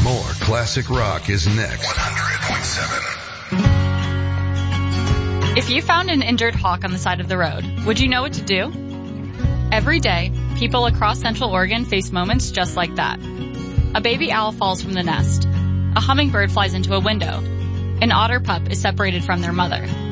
More classic rock is next. 100.7. If you found an injured hawk on the side of the road, would you know what to do? Every day, people across Central Oregon face moments just like that. A baby owl falls from the nest. A hummingbird flies into a window. An otter pup is separated from their mother.